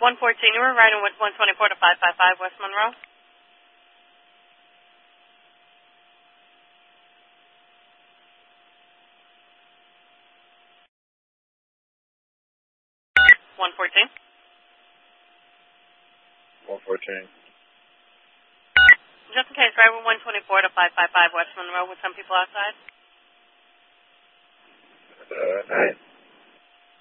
114, you were riding with 124 to 555 West Monroe. $114. 114. Just in case, right with 124 to 555 West Monroe with some people outside. Nice.